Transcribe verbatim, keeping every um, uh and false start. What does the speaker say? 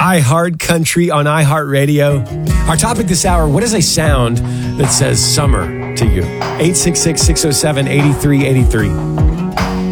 iHeart Country on iHeartRadio. Our topic this hour, what is a sound that says summer to you? eight six six, six oh seven, eight three eight three.